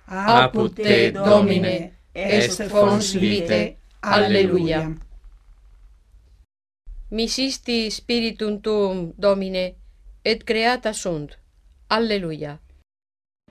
apud te, Domine, est fons vitae. Alleluia. Misisti spiritum tuum, Domine, et creata sunt. Alleluia.